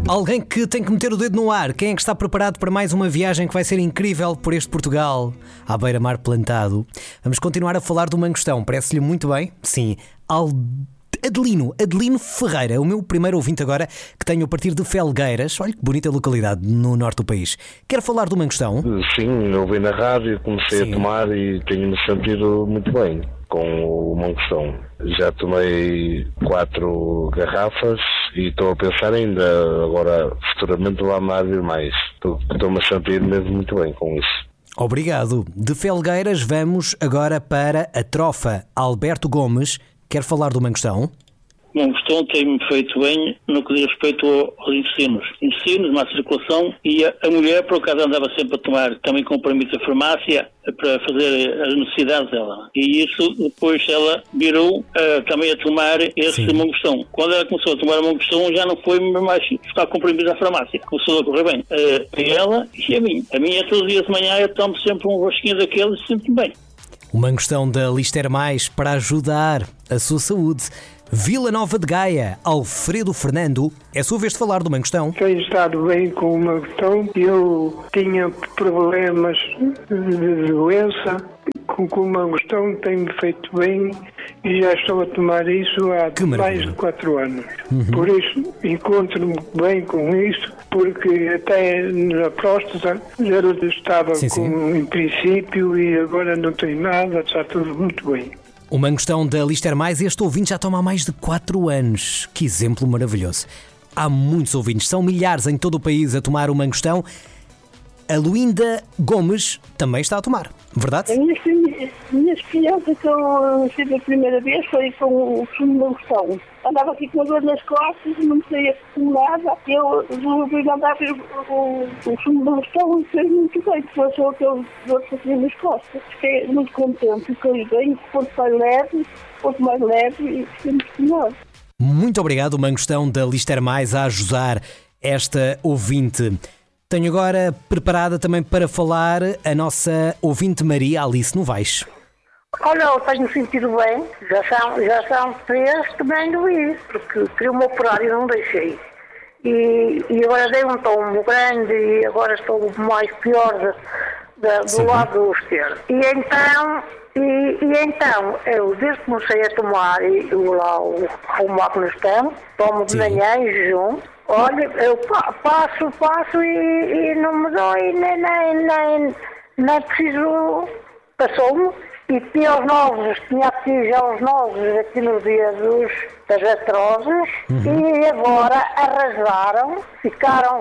Alguém que tem que meter o dedo no ar. Quem é que está preparado para mais uma viagem que vai ser incrível por este Portugal, à beira-mar plantado? Vamos continuar a falar do mangostão. Parece-lhe muito bem? Sim. Adelino Ferreira, o meu primeiro ouvinte agora, que tenho a partir de Felgueiras. Olha que bonita localidade no norte do país. Quer falar do mangostão? Sim, ouvi na rádio, comecei a tomar e tenho-me sentido muito bem com o mangostão. Já tomei 4 garrafas e estou a pensar ainda, agora futuramente vou-me a vir mais. Estou-me a sentir mesmo muito bem com isso. Obrigado. De Felgueiras vamos agora para a Trofa. Alberto Gomes quer falar do mangostão? O mangostão tem-me feito bem no que diz respeito aos intestinos, má circulação, e a mulher, por acaso, andava sempre a tomar também comprimidos da farmácia para fazer as necessidades dela. E isso, depois ela virou também a tomar esse mangostão. Quando ela começou a tomar o mangostão, já não foi mais buscar comprimidos da farmácia. Começou a correr bem. A ela e a mim. A minha, todos os dias de manhã, eu tomo sempre um rosquinho daqueles e sinto-me bem. O mangostão da Lister Mais para ajudar a sua saúde. Vila Nova de Gaia, Alfredo Fernando, é a sua vez de falar do mangostão. Tenho estado bem com o mangostão. Eu tinha problemas de doença. Com o mangostão tem-me feito bem e já estou a tomar isso há mais de 4 anos. Por isso, encontro-me bem com isso, porque até na próstata já estava em princípio e agora não tenho nada, está tudo muito bem. O mangostão da Lister Mais, este ouvinte já toma há mais de 4 anos. Que exemplo maravilhoso. Há muitos ouvintes, são milhares em todo o país a tomar o mangostão. A Luínda Gomes também está a tomar, verdade? Minhas crianças estão sempre a primeira vez, foi com o sumo de mangostão. Andava aqui com a dor nas costas, não sei acomodada. Eu resolvi mandar ver o sumo de mangostão e fez muito bem, porque eu aquele dor que tinha nas costas. Fiquei muito contente, fiquei bem, quanto mais leve e fiquei muito melhor. Muito obrigado, o mangostão da Lister Mais, a ajudar esta ouvinte. Tenho agora preparada também para falar a nossa ouvinte Maria Alice Novaes. Olha, eu tenho sentido bem, já são 3 que venho ir, porque queria-me operar e não deixei. E agora dei um tombo grande e agora estou mais pior do lado esquerdo. E então, eu desde que comecei a tomar o mangostão, tomo de manhã em jejum. Olha, eu passo e não me dói, nem preciso, passou-me. E tinha aqui já os nozes aqui nos dedos das artroses e agora arrasaram, ficaram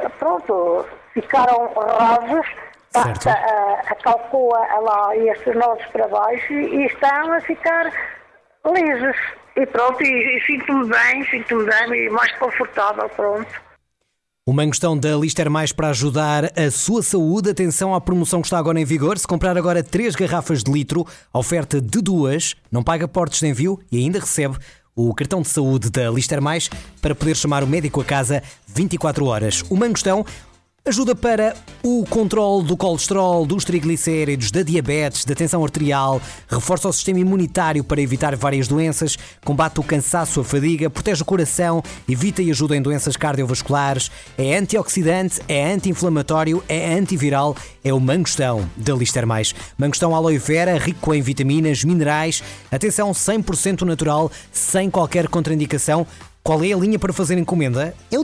rasos, calcula lá estes nozes para baixo e estão a ficar lisos. E pronto, e sinto-me bem e mais confortável, pronto. O mangostão da Lister Mais para ajudar a sua saúde. Atenção à promoção que está agora em vigor. Se comprar agora 3 garrafas de litro, a oferta de 2, não paga portos de envio e ainda recebe o cartão de saúde da Lister Mais para poder chamar o médico a casa 24 horas. O mangostão ajuda para o controle do colesterol, dos triglicéridos, da diabetes, da tensão arterial, reforça o sistema imunitário para evitar várias doenças, combate o cansaço, a fadiga, protege o coração, evita e ajuda em doenças cardiovasculares, é antioxidante, é anti-inflamatório, é antiviral, é o mangostão da Lister Mais. Mangostão aloe vera, rico em vitaminas, minerais, atenção 100% natural, sem qualquer contraindicação. Qual é a linha para fazer encomenda? É o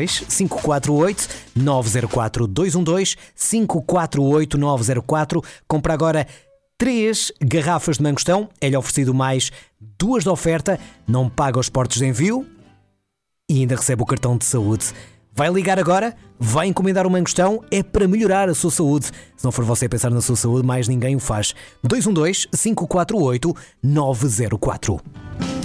212-548-904. 212-548-904. Compra agora 3 garrafas de mangostão. É-lhe oferecido mais 2 de oferta. Não paga os portos de envio e ainda recebe o cartão de saúde. Vai ligar agora, vai encomendar o mangostão, é para melhorar a sua saúde. Se não for você a pensar na sua saúde, mais ninguém o faz. 212-548-904.